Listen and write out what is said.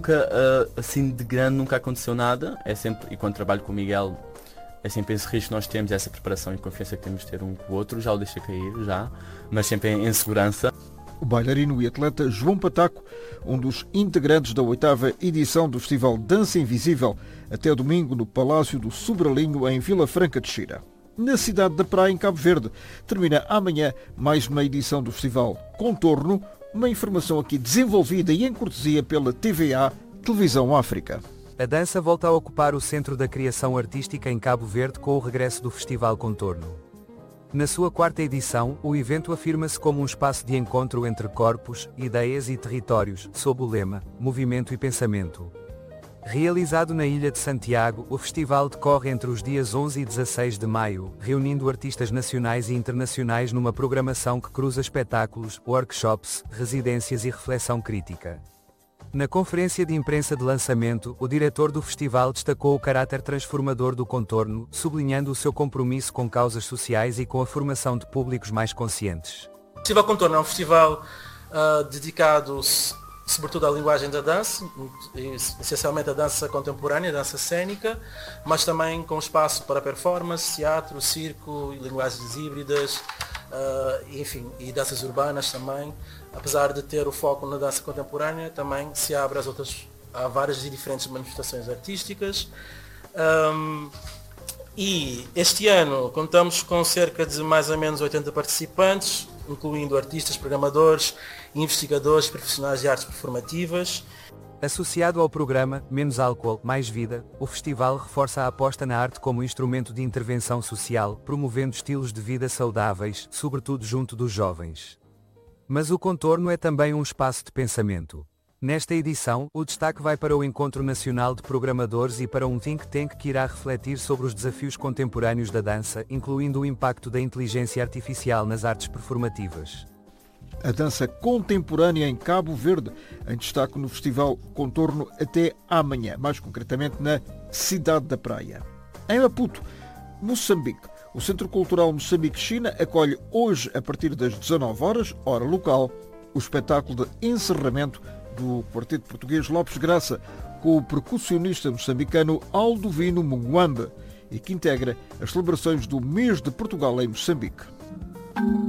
nunca, assim de grande, nunca aconteceu nada. É sempre, e quando trabalho com o Miguel, é sempre esse risco que nós temos, essa preparação e confiança que temos de ter um com o outro. Já o deixei cair, mas sempre em segurança. O bailarino e atleta João Pataco, um dos integrantes da 8ª edição do Festival Dança Invisível, até domingo no Palácio do Sobralinho, em Vila Franca de Xira. Na cidade da Praia, em Cabo Verde, termina amanhã mais uma edição do Festival Contorno, uma informação aqui desenvolvida e em cortesia pela TVA, Televisão África. A dança volta a ocupar o centro da criação artística em Cabo Verde com o regresso do Festival Contorno. Na sua 4ª edição, o evento afirma-se como um espaço de encontro entre corpos, ideias e territórios, sob o lema Movimento e Pensamento. Realizado na Ilha de Santiago, o festival decorre entre os dias 11 e 16 de maio, reunindo artistas nacionais e internacionais numa programação que cruza espetáculos, workshops, residências e reflexão crítica. Na conferência de imprensa de lançamento, o diretor do festival destacou o caráter transformador do Contorno, sublinhando o seu compromisso com causas sociais e com a formação de públicos mais conscientes. O Festival Contorno é um festival dedicado sobretudo à linguagem da dança, essencialmente a dança contemporânea, a dança cênica, mas também com espaço para performance, teatro, circo, linguagens híbridas, enfim, e danças urbanas também. Apesar de ter o foco na dança contemporânea, também se abre a várias e diferentes manifestações artísticas. E este ano contamos com cerca de mais ou menos 80 participantes, incluindo artistas, programadores, investigadores, profissionais de artes performativas. Associado ao programa Menos Álcool, Mais Vida, o festival reforça a aposta na arte como instrumento de intervenção social, promovendo estilos de vida saudáveis, sobretudo junto dos jovens. Mas o Contorno é também um espaço de pensamento. Nesta edição, o destaque vai para o Encontro Nacional de Programadores e para um think tank que irá refletir sobre os desafios contemporâneos da dança, incluindo o impacto da inteligência artificial nas artes performativas. A dança contemporânea em Cabo Verde, em destaque no Festival Contorno até amanhã, mais concretamente na Cidade da Praia. Em Maputo, Moçambique, o Centro Cultural Moçambique-China acolhe hoje, a partir das 19 horas, hora local, o espetáculo de encerramento do Quarteto Português Lopes Graça, com o percussionista moçambicano Aldovino Munguambe, e que integra as celebrações do Mês de Portugal em Moçambique.